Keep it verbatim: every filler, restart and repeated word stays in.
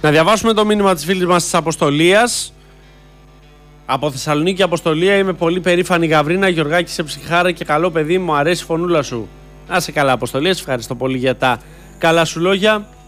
Να διαβάσουμε το μήνυμα της φίλης μας της Αποστολίας. Από Θεσσαλονίκη, Αποστολία, είμαι πολύ περήφανη Γαβρίνα. Γιωργάκη, σε ψυχάρα και καλό παιδί, μου αρέσει η φωνούλα σου. Να σε καλά, Αποστολία, σε ευχαριστώ πολύ για τα καλά σου λόγια.